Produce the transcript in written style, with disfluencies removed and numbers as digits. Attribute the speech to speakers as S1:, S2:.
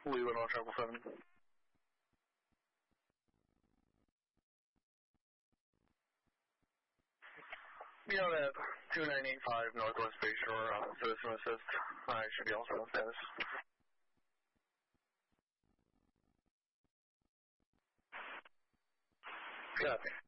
S1: Leland on 777. Be on at 2985 Northwest Bayshore, citizen assist. I should be also on status. Copy.